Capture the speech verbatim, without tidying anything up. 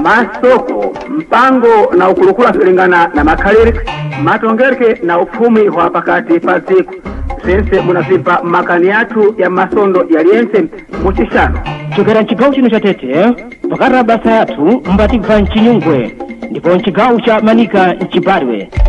masoko mpango na ukulukula kulingana na makhaliriki matongereke na ufumi wa pakati pa dziko sense munazipa makani yathu ya masondo yaliyense muchishano chokera mchigawo chino cha Tete pakati basa yathu mbati bva mchinyungwe ndipo mchigawo cha Manika mchibarwe